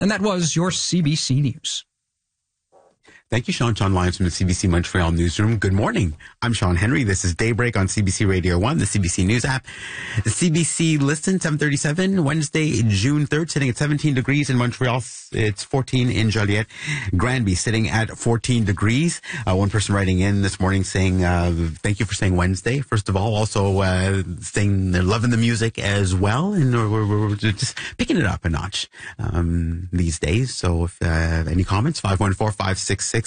And that was your CBC News. Thank you, Sean. Sean Lyons from the CBC Montreal Newsroom. Good morning. I'm Sean Henry. This is Daybreak on CBC Radio 1, the CBC News app. The CBC Listen, 7:37, Wednesday, June 3rd, sitting at 17 degrees in Montreal. It's 14 in Joliet. Granby sitting at 14 degrees. One person writing in this morning saying, thank you for saying Wednesday, first of all. Also, saying they're loving the music as well. And we're just picking it up a notch these days. So if any comments, 514-566-9066.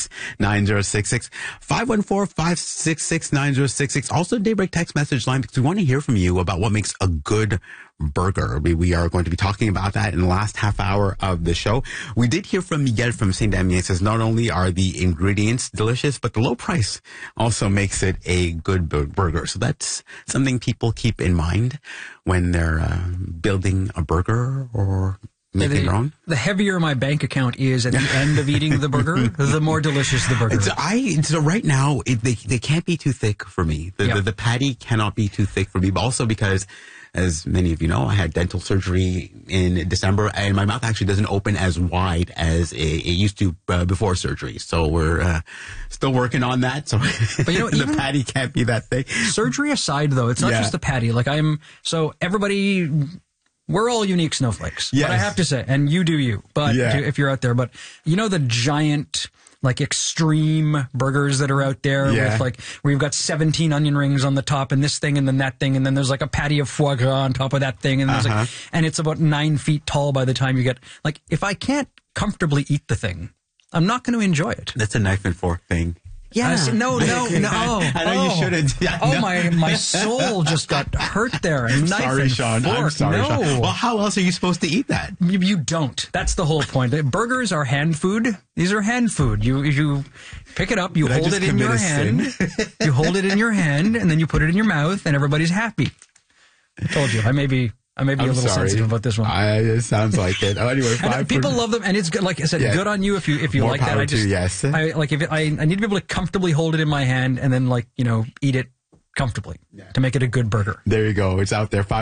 514-566-9066. Also, Daybreak text message line, because we want to hear from you about what makes a good burger. We are going to be talking about that in the last half hour of the show. We did hear from Miguel from St. Damien. Says not only are the ingredients delicious, but the low price also makes it a good burger. So that's something people keep in mind when they're building a burger or making their own. The heavier my bank account is at the end of eating the burger, the more delicious the burger is. So right now, they can't be too thick for me. The patty cannot be too thick for me, but also because, as many of you know, I had dental surgery in December, and my mouth actually doesn't open as wide as it used to before surgery. So we're still working on that. So but the patty can't be that thick. Surgery aside, though, it's not just the patty. Everybody... We're all unique snowflakes, but I have to say, and you do you, but if you're out there, but the giant, extreme burgers that are out there with where you've got 17 onion rings on the top and this thing and then that thing, and then there's a patty of foie gras on top of that thing, and there's and it's about 9 feet tall by the time you get, if I can't comfortably eat the thing, I'm not going to enjoy it. That's a knife and fork thing. Yeah. No. I know you shouldn't. Yeah, my soul just got hurt there. Sorry, Sean. I'm sorry, Sean. Well, how else are you supposed to eat that? You don't. That's the whole point. Burgers are hand food. These are hand food. You pick it up, you hold it in your hand. You hold it in your hand, and then you put it in your mouth, and everybody's happy. I told you. I may be a little sensitive about this one. It sounds like it. Anyway, people love them, and it's good. Like I said, good on you if you more like that. I need to be able to comfortably hold it in my hand and then eat it comfortably to make it a good burger. There you go. It's out there.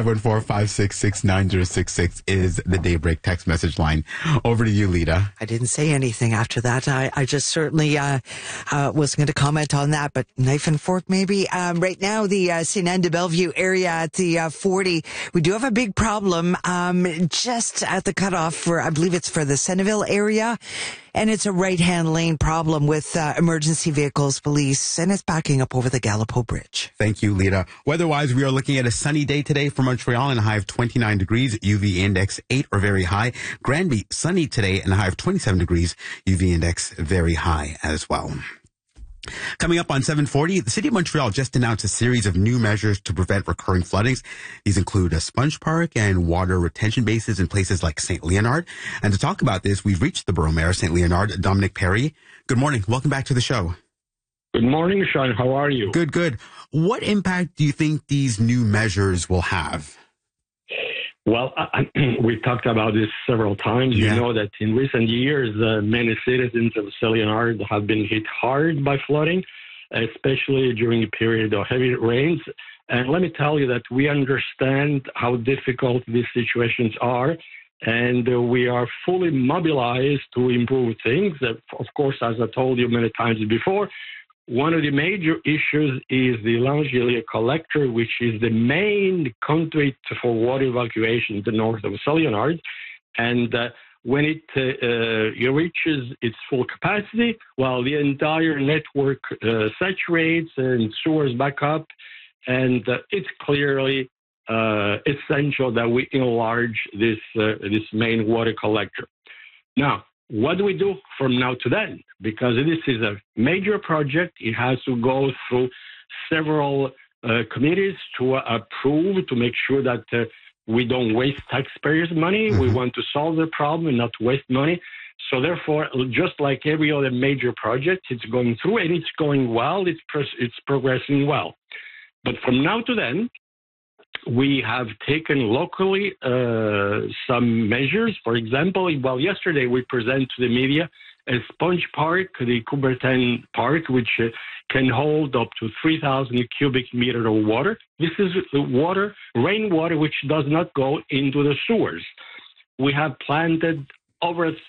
514-566-9066 is the Daybreak text message line. Over to you, Lita. I didn't say anything after that. I just certainly was going to comment on that, but knife and fork maybe. Right now, the St. Anne de Bellevue area at the 40, we do have a big problem just at the cutoff for, I believe it's for the Senneville area. And it's a right-hand lane problem with emergency vehicles, police, and it's backing up over the Gallipo Bridge. Thank you, Lita. Weather-wise, we are looking at a sunny day today for Montreal and a high of 29 degrees, UV index 8 or very high. Granby, sunny today and a high of 27 degrees, UV index very high as well. Coming up on 7:40, the City of Montreal just announced a series of new measures to prevent recurring floodings. These include a sponge park and water retention bases in places like St. Leonard. And to talk about this, we've reached the Borough Mayor of St. Leonard, Dominic Perry. Good morning. Welcome back to the show. Good morning, Sean. How are you? Good. What impact do you think these new measures will have? Well, we've talked about this several times. You know that in recent years, many citizens of St. Leonard have been hit hard by flooding, especially during a period of heavy rains. And let me tell you that we understand how difficult these situations are, and we are fully mobilized to improve things. Of course, as I told you many times before, one of the major issues is the L'Angelier collector, which is the main conduit for water evacuation in the north of St. Leonard. And when it reaches its full capacity, while the entire network saturates and sewers back up, and it's clearly essential that we enlarge this main water collector. Now, what do we do from now to then? Because this is a major project. It has to go through several committees to approve, to make sure that we don't waste taxpayers' money. Mm-hmm. We want to solve the problem and not waste money. So therefore, just like every other major project, it's going through and it's going well. It's progressing well. But from now to then, we have taken locally some measures. For example, yesterday we presented to the media a sponge park, the Coubertin Park, which can hold up to 3,000 cubic meters of water. This is water, rainwater, which does not go into the sewers. We have planted over